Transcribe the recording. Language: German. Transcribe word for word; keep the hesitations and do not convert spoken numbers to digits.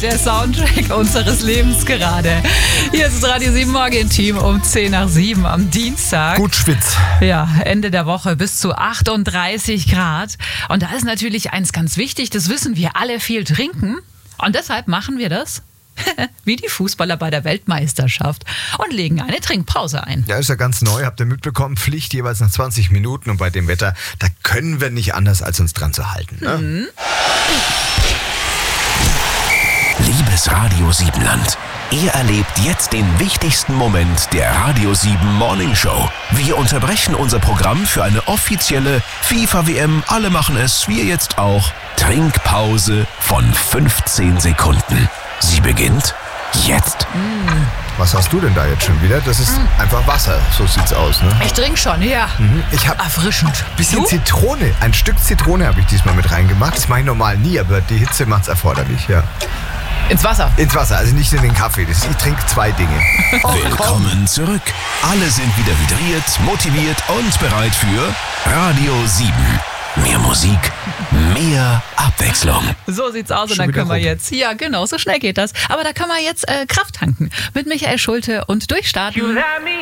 der Soundtrack unseres Lebens gerade. Hier ist das Radio sieben Morgen-Team um zehn nach sieben am Dienstag. Gut schwitz. Ja, Ende der Woche bis zu achtunddreißig Grad. Und da ist natürlich eins ganz wichtig, das wissen wir alle, viel trinken. Und deshalb machen wir das wie die Fußballer bei der Weltmeisterschaft und legen eine Trinkpause ein. Ja, ist ja ganz neu, habt ihr mitbekommen, Pflicht jeweils nach zwanzig Minuten und bei dem Wetter, da können wir nicht anders, als uns dran zu halten. Ne? Mhm. Liebes Radio Siebenland, ihr erlebt jetzt den wichtigsten Moment der Radio sieben Morning Show. Wir unterbrechen unser Programm für eine offizielle FIFA-W M, alle machen es, wir jetzt auch, Trinkpause von fünfzehn Sekunden. Sie beginnt jetzt. Was hast du denn da jetzt schon wieder? Das ist mm. einfach Wasser, so sieht's aus, ne? Ich trinke schon, ja. Mhm. Ich habe erfrischend. Bisschen du? Zitrone, ein Stück Zitrone habe ich diesmal mit reingemacht. Das mache ich normal nie, aber die Hitze macht's erforderlich, ja. Ins Wasser? Ins Wasser, also nicht in den Kaffee. Das, ich trinke zwei Dinge. Willkommen zurück. Alle sind wieder hydriert, motiviert und bereit für Radio sieben. Mehr Musik, mehr Abwechslung. So sieht's aus und dann können wir jetzt, ja genau, so schnell geht das. Aber da können wir jetzt äh, Kraft tanken mit Michael Schulte und durchstarten.